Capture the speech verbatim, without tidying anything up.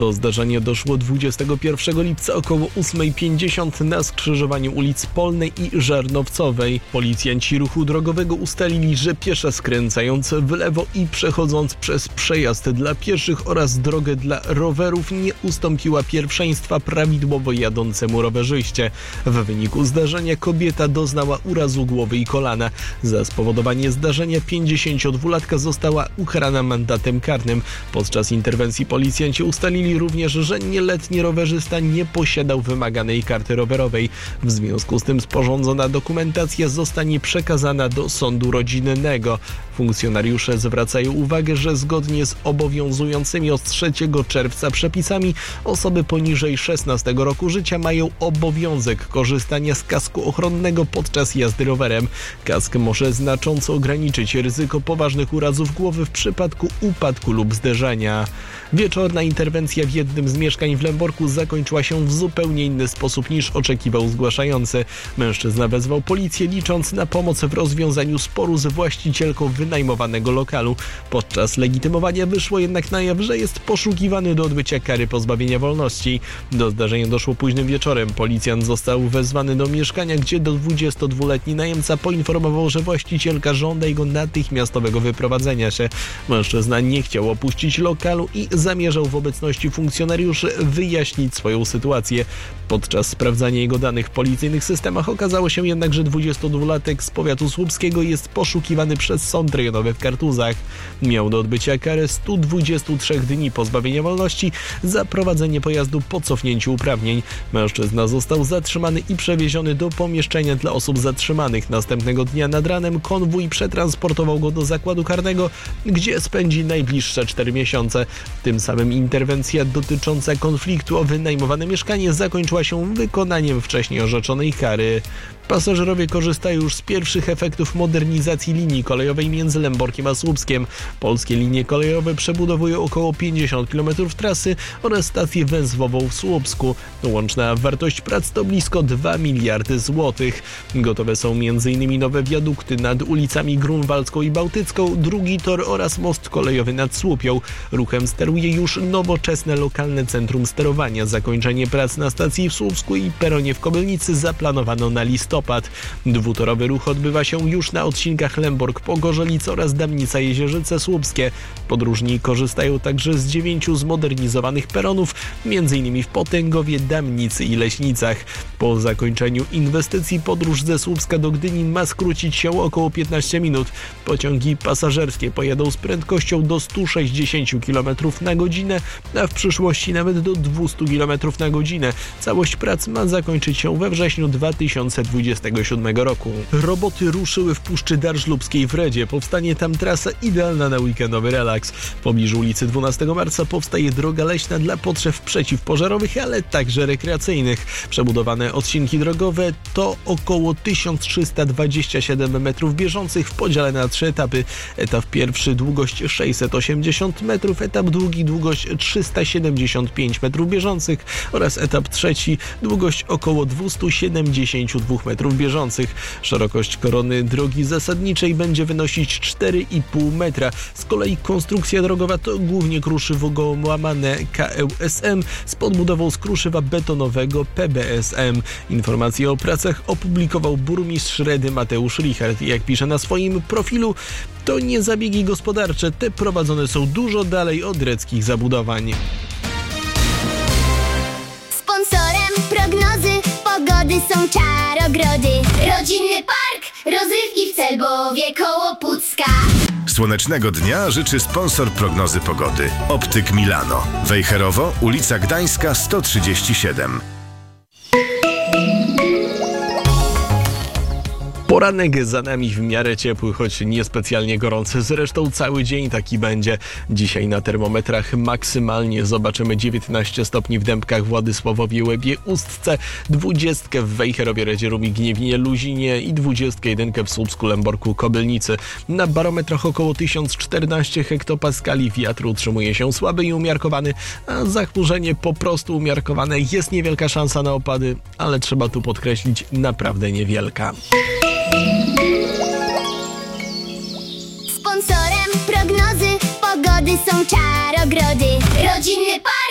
To zdarzenie doszło dwudziestego pierwszego lipca około ósma pięćdziesiąt na skrzyżowaniu ulic Polnej i Żarnowcowej. Policjanci ruchu drogowego ustalili, że piesza skręcając w lewo i przechodząc przez przejazd dla pieszych oraz drogę dla rowerów nie ustąpiła pierwszeństwa prawidłowo jadącemu rowerzyście. W wyniku zdarzenia kobieta doznała urazu głowy i kolana. Za spowodowanie zdarzenia pięćdziesięciodwulatka została ukarana mandatem karnym. Podczas interwencji policjanci ustalili również, że nieletni rowerzysta nie posiadał wymaganej karty rowerowej. W związku z tym sporządzona dokumentacja zostanie przekazana do sądu rodzinnego. Funkcjonariusze zwracają uwagę, że zgodnie z obowiązującymi od trzeciego czerwca przepisami osoby poniżej szesnastego roku życia mają obowiązek korzystania z kasku ochronnego podczas jazdy rowerem. Kask może znacząco ograniczyć ryzyko poważnych urazów głowy w przypadku upadku lub zderzenia. Wieczorna interwencja w jednym z mieszkań w Lęborku zakończyła się w zupełnie inny sposób niż oczekiwał zgłaszający. Mężczyzna wezwał policję, licząc na pomoc w rozwiązaniu sporu z właścicielką wynajmowanego lokalu. Podczas legitymowania wyszło jednak na jaw, że jest poszukiwany do odbycia kary pozbawienia wolności. Do zdarzenia doszło późnym wieczorem. Policjant został wezwany do mieszkania, gdzie do dwudziestodwuletni najemca poinformował, że właścicielka żąda jego natychmiastowego wyprowadzenia się. Mężczyzna nie chciał opuścić lokalu i zamierzał w obecności funkcjonariuszy wyjaśnić swoją sytuację. Podczas sprawdzania jego danych w policyjnych systemach okazało się jednak, że dwudziestodwulatek z powiatu słupskiego jest poszukiwany przez sąd rejonowy w Kartuzach. Miał do odbycia karę stu dwudziestu trzech dni pozbawienia wolności za prowadzenie pojazdu po cofnięciu uprawnień. Mężczyzna został zatrzymany i przewieziony do pomieszczenia dla osób zatrzymanych. Następnego dnia nad ranem konwój przetransportował go do zakładu karnego, gdzie spędzi najbliższe cztery miesiące. Tym samym interwencja dotycząca konfliktu o wynajmowane mieszkanie zakończyła się wykonaniem wcześniej orzeczonej kary. Pasażerowie korzystają już z pierwszych efektów modernizacji linii kolejowej między Lęborkiem a Słupskiem. Polskie linie kolejowe przebudowują około pięćdziesiąt kilometrów trasy oraz stację węzłową w Słupsku. Łączna wartość prac to blisko dwa miliardy złotych. Gotowe są między innymi nowe wiadukty nad ulicami Grunwaldzką i Bałtycką, drugi tor oraz most kolejowy nad Słupią. Ruchem steruje już nowoczesne lokalne centrum sterowania. Zakończenie prac na stacji w Słupsku i peronie w Kobylnicy zaplanowano na listopad. Dwutorowy ruch odbywa się już na odcinkach Lębork-Pogorzelice oraz Dębnica-Jezierzyce-Słupskie. Podróżni korzystają także z dziewięciu zmodernizowanych peronów, m.in. w Potęgowie, Damnicy i Leśnicach. Po zakończeniu inwestycji podróż ze Słupska do Gdyni ma skrócić się około piętnaście minut. Pociągi pasażerskie pojadą z prędkością do stu sześćdziesięciu kilometrów na godzinę, a w przyszłości nawet do dwustu kilometrów na godzinę. Całość prac ma zakończyć się we wrześniu dwa tysiące dwudziestego siódmego roku. Roboty ruszyły w Puszczy Darżlubskiej w Redzie. Powstanie tam trasa idealna na weekendowy relaks. W pobliżu ulicy dwunastego marca powstaje droga leśna dla potrzeb przeciwpożarowych, ale także rekreacyjnych. Przebudowane odcinki drogowe to około tysiąc trzysta dwadzieścia siedem metrów bieżących w podziale na trzy etapy. Etap pierwszy długość sześćset osiemdziesiąt metrów, etap drugi długość trzysta siedemdziesiąt pięć metrów bieżących oraz etap trzeci długość około dwieście siedemdziesiąt dwa metrów bieżących. Szerokość korony drogi zasadniczej będzie wynosić cztery i pół metra. Z kolei konstrukcja drogowa to głównie kruszywo łamane K E S M z podbudową z kruszywa betonowego P B S M. Informacje o pracach opublikował burmistrz Redy Mateusz Richard. Jak pisze na swoim profilu, to nie zabiegi gospodarcze, te prowadzone są dużo dalej od reckich zabudowań. Sponsorem prognozy pogody są Czarogrody. Rodzinny park rozrywki w Celbowie koło Pucka. Słonecznego dnia życzy sponsor prognozy pogody. Optyk Milano. Wejherowo, ulica Gdańska sto trzydzieści siedem. Poranek za nami w miarę ciepły, choć niespecjalnie gorący. Zresztą cały dzień taki będzie. Dzisiaj na termometrach maksymalnie zobaczymy dziewiętnaście stopni w Dębkach, Władysławowie, Łebie, Ustce, dwudziestkę w Wejherowie, Redzierumi, Gniewinie, Luzinie i dwudziestkę jeden w Słupsku, Lęborku, Kobylnicy. Na barometrach około tysiąc czternaście hektopaskali, wiatr utrzymuje się słaby i umiarkowany, a zachmurzenie po prostu umiarkowane. Jest niewielka szansa na opady, ale trzeba tu podkreślić, naprawdę niewielka. Sponsorem prognozy pogody są Czarogrody. Rodzinny park